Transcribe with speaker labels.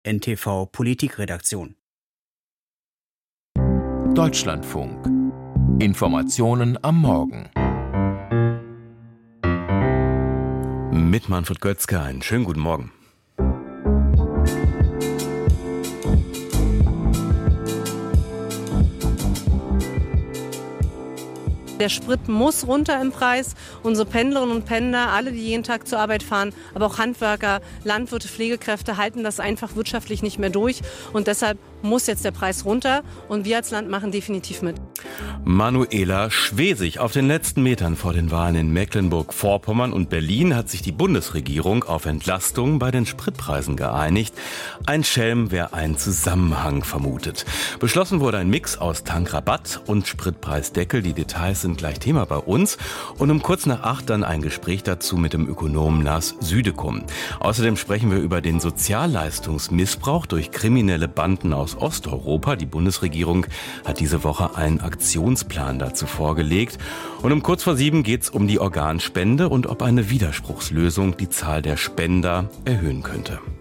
Speaker 1: NTV Politikredaktion.
Speaker 2: Deutschlandfunk. Informationen am Morgen.
Speaker 3: Mit Manfred Götzke, einen schönen guten Morgen.
Speaker 4: Der Sprit muss runter im Preis. Unsere Pendlerinnen und Pendler, alle, die jeden Tag zur Arbeit fahren, aber auch Handwerker, Landwirte, Pflegekräfte, halten das einfach wirtschaftlich nicht mehr durch. Und deshalb muss jetzt der Preis runter. Und wir als Land machen definitiv mit.
Speaker 3: Manuela Schwesig. Auf den letzten Metern vor den Wahlen in Mecklenburg-Vorpommern und Berlin hat sich die Bundesregierung auf Entlastung bei den Spritpreisen geeinigt. Ein Schelm, wer einen Zusammenhang vermutet. Beschlossen wurde ein Mix aus Tankrabatt und Spritpreisdeckel. Die Details sind gleich Thema bei uns. Und um kurz nach 8 dann ein Gespräch dazu mit dem Ökonomen Lars Südekum. Außerdem sprechen wir über den Sozialleistungsmissbrauch durch kriminelle Banden aus Osteuropa. Die Bundesregierung hat diese Woche einen Aktionsplan dazu vorgelegt. Und um kurz vor 7 geht es um die Organspende und ob eine Widerspruchslösung die Zahl der Spender erhöhen könnte.